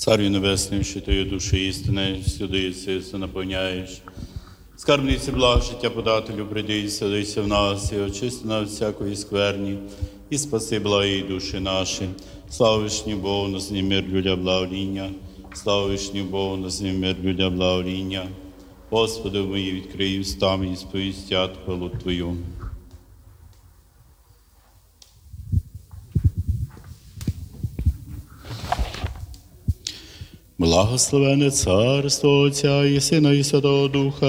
Царю Небесний, що Ти є душі істини, сюди все наповняєш. Скарбниці благ життя подателю, прийди і селися в нас, і очисти нас від всякої скверні, і спаси благі душі наші. Слава вишню Богу, на землі мир, людям благовоління. Слава вишню Богу, на землі мир, людям благовоління. Господи, мої відкрий устами і сповістять хвалу Твою. Благословене царство Отця і Сина і Святого Духа,